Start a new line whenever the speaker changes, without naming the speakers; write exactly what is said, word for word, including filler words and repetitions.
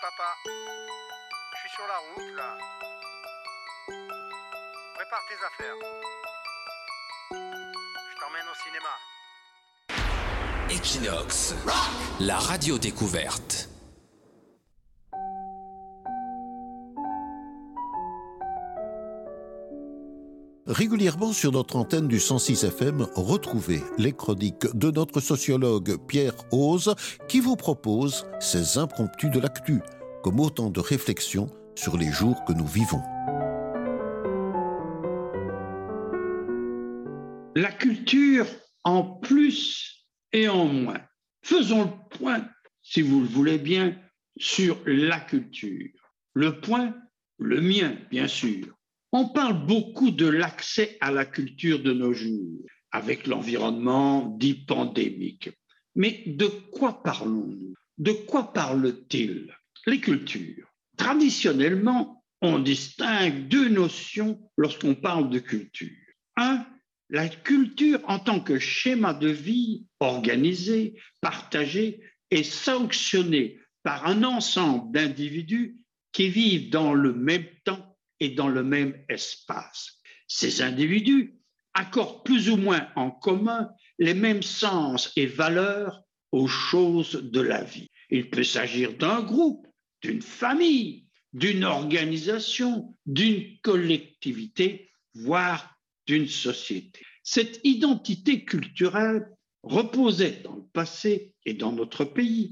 Papa, je suis sur la route là. Prépare tes affaires. Je t'emmène au cinéma.
Equinox, la radio découverte.
Régulièrement sur notre antenne du cent six F M, retrouvez les chroniques de notre sociologue Pierre Ose qui vous propose ses impromptus de l'actu, comme autant de réflexions sur les jours que nous vivons.
La culture en plus et en moins. Faisons le point, si vous le voulez bien, sur la culture. Le point, le mien, bien sûr. On parle beaucoup de l'accès à la culture de nos jours, avec l'environnement dit pandémique. Mais de quoi parlons-nous? De quoi parle-t-il? Les cultures. Traditionnellement, on distingue deux notions lorsqu'on parle de culture. Un, la culture en tant que schéma de vie organisé, partagé et sanctionné par un ensemble d'individus qui vivent dans le même temps et dans le même espace. Ces individus accordent plus ou moins en commun les mêmes sens et valeurs aux choses de la vie. Il peut s'agir d'un groupe, d'une famille, d'une organisation, d'une collectivité, voire d'une société. Cette identité culturelle reposait dans le passé et dans notre pays